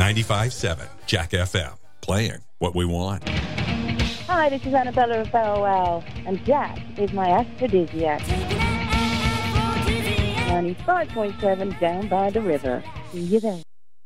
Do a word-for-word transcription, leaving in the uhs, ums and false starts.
ninety-five point seven Jack F M, playing what we want. Hi, this is Annabella of Bow Wow, and Jack is my aphrodisiac. ninety-five point seven down by the river. See you there.